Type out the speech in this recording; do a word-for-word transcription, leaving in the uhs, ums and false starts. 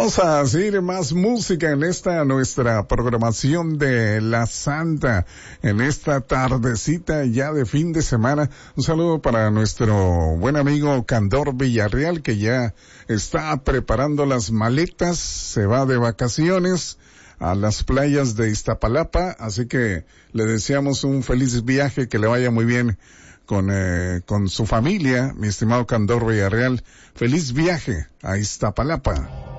Vamos a seguir más música en esta nuestra programación de La Santa, en esta tardecita ya de fin de semana. Un saludo para nuestro buen amigo Candor Villarreal, que ya está preparando las maletas, se va de vacaciones a las playas de Iztapalapa, así que le deseamos un feliz viaje, que le vaya muy bien con eh, con su familia, mi estimado Candor Villarreal. Feliz viaje a Iztapalapa.